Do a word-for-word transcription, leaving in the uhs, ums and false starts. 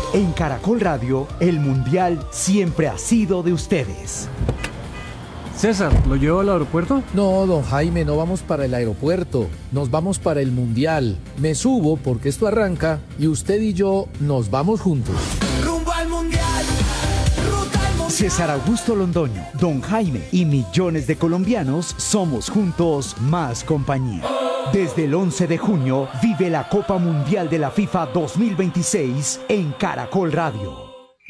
En Caracol Radio, el Mundial siempre ha sido de ustedes. César, ¿lo llevo al aeropuerto? No, don Jaime, no vamos para el aeropuerto. Nos vamos para el Mundial. Me subo porque esto arranca y usted y yo nos vamos juntos. Rumbo al Mundial. Ruta al Mundial. César Augusto Londoño, don Jaime y millones de colombianos somos juntos más compañía. Desde el once de junio vive la Copa Mundial de la FIFA dos mil veintiséis en Caracol Radio.